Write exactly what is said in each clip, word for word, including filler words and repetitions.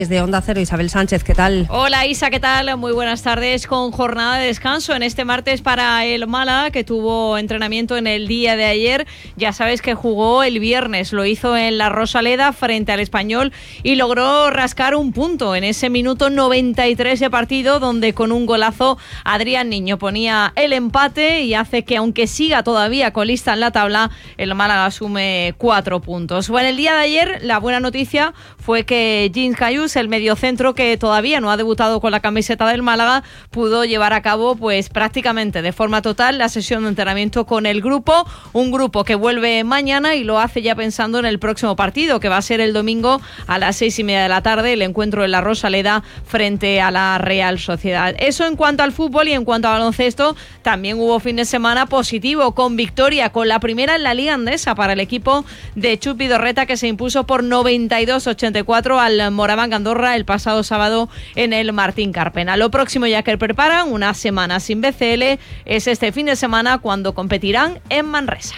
Desde Onda Cero, Isabel Sánchez, ¿qué tal? Hola Isa, ¿qué tal? Muy buenas tardes. Con jornada de descanso en este martes para el Málaga, que tuvo entrenamiento en el día de ayer. Ya sabes que jugó el viernes, lo hizo en la Rosaleda frente al Español y logró rascar un punto en ese minuto noventa y tres de partido, donde con un golazo Adrián Niño ponía el empate y hace que, aunque siga todavía colista en la tabla, el Málaga sume cuatro puntos. Bueno, el día de ayer la buena noticia fue que Jean Cayús, el mediocentro que todavía no ha debutado con la camiseta del Málaga, pudo llevar a cabo pues prácticamente de forma total la sesión de entrenamiento con el grupo, un grupo que vuelve mañana y lo hace ya pensando en el próximo partido, que va a ser el domingo a las seis y media de la tarde, el encuentro en la Rosaleda frente a la Real Sociedad. Eso en cuanto al fútbol. Y en cuanto a baloncesto, también hubo fin de semana positivo, con victoria, con la primera en la Liga Andesa para el equipo de Chus Vidorreta, que se impuso por noventa y dos a ochenta y cuatro al Moraván Andorra el pasado sábado en el Martín Carpena. Lo próximo ya que preparan, una semana sin B C L, es este fin de semana cuando competirán en Manresa.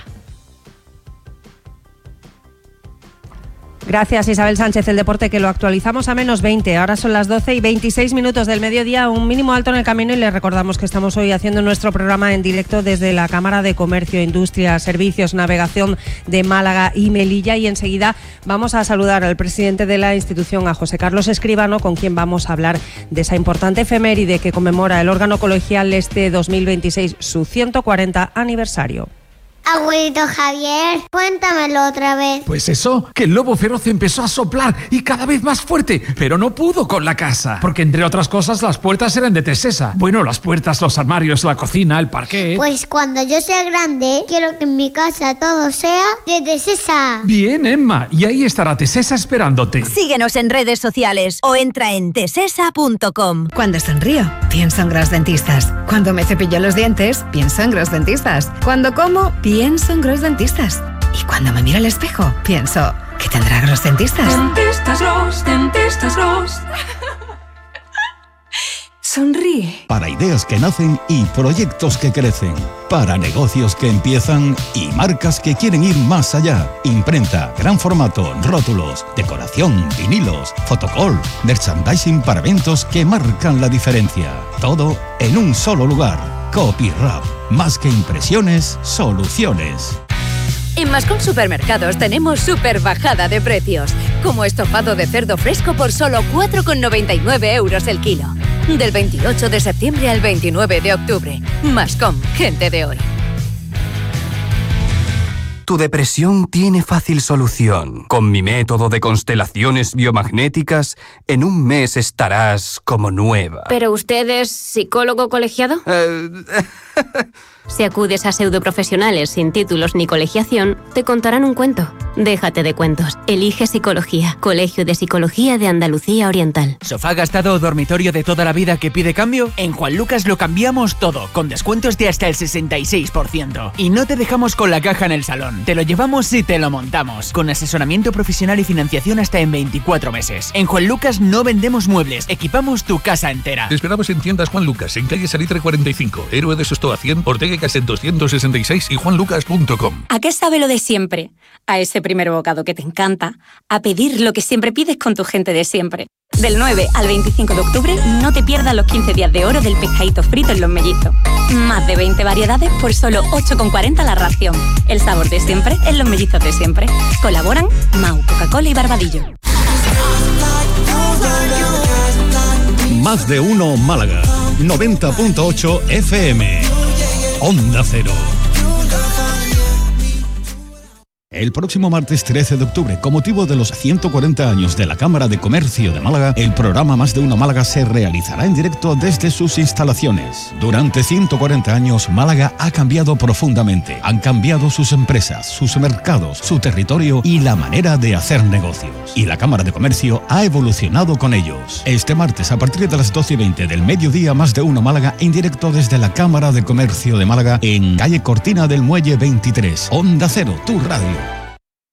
Gracias, Isabel Sánchez. El deporte que lo actualizamos a menos veinte. Ahora son las doce y veintiséis minutos del mediodía, un mínimo alto en el camino, y les recordamos que estamos hoy haciendo nuestro programa en directo desde la Cámara de Comercio, Industria, Servicios, Navegación de Málaga y Melilla, y enseguida vamos a saludar al presidente de la institución, a José Carlos Escribano, con quien vamos a hablar de esa importante efeméride que conmemora el órgano colegial este dos mil veintiséis, su ciento cuarenta aniversario. Abuelito Javier, cuéntamelo otra vez. Pues eso, que el lobo feroz empezó a soplar y cada vez más fuerte, pero no pudo con la casa, porque entre otras cosas las puertas eran de Tesesa. Bueno, las puertas, los armarios, la cocina, el parquet. Pues cuando yo sea grande, quiero que en mi casa todo sea de Tesesa. Bien, Emma, y ahí estará Tesesa esperándote. Síguenos en redes sociales o entra en tesesa punto com. Cuando sonrío, pienso en Gros Dentistas. Cuando me cepillo los dientes, pienso en Gros Dentistas. Cuando como, pienso en Gros Dentistas. Y cuando me miro al espejo, pienso, ¿qué tendrá Gros Dentistas? Dentistas Gros, Dentistas Gros. Sonríe. Para ideas que nacen y proyectos que crecen. Para negocios que empiezan y marcas que quieren ir más allá. Imprenta, gran formato, rótulos, decoración, vinilos, fotocall, merchandising para eventos que marcan la diferencia. Todo en un solo lugar. Copyrap. Más que impresiones, soluciones. En Mascom Supermercados tenemos super bajada de precios, como estofado de cerdo fresco por solo cuatro con noventa y nueve euros el kilo. Del veintiocho de septiembre al veintinueve de octubre. Mascom, gente de hoy. Tu depresión tiene fácil solución. Con mi método de constelaciones biomagnéticas, en un mes estarás como nueva. ¿Pero usted es psicólogo colegiado? Eh... Si acudes a pseudoprofesionales sin títulos ni colegiación, te contarán un cuento. Déjate de cuentos. Elige Psicología. Colegio de Psicología de Andalucía Oriental. ¿Sofá gastado o dormitorio de toda la vida que pide cambio? En Juan Lucas lo cambiamos todo, con descuentos de hasta el sesenta y seis por ciento. Y no te dejamos con la caja en el salón. Te lo llevamos y te lo montamos. Con asesoramiento profesional y financiación hasta en veinticuatro meses. En Juan Lucas no vendemos muebles, equipamos tu casa entera. Te esperamos en tiendas Juan Lucas, en calle Salitre cuarenta y cinco, Héroe de Sostoa cien, Ortega Caset doscientos sesenta y seis y juan lucas punto com. ¿A qué sabe lo de siempre? A ese primer bocado que te encanta, a pedir lo que siempre pides con tu gente de siempre. Del nueve al veinticinco de octubre, no te pierdas los quince días de oro del pescadito frito en Los Mellizos. Más de veinte variedades por solo ocho con cuarenta la ración. El sabor de siempre en Los Mellizos de siempre. Colaboran Mau, Coca-Cola y Barbadillo. Más de uno Málaga, noventa punto ocho F M. Onda Cero. El próximo martes trece de octubre, con motivo de los ciento cuarenta años de la Cámara de Comercio de Málaga, el programa Más de Uno Málaga se realizará en directo desde sus instalaciones. Durante ciento cuarenta años, Málaga ha cambiado profundamente. Han cambiado sus empresas, sus mercados, su territorio y la manera de hacer negocios. Y la Cámara de Comercio ha evolucionado con ellos. Este martes, a partir de las doce y veinte del mediodía, Más de Uno Málaga, en directo desde la Cámara de Comercio de Málaga, en calle Cortina del Muelle veintitrés. Onda Cero, tu radio.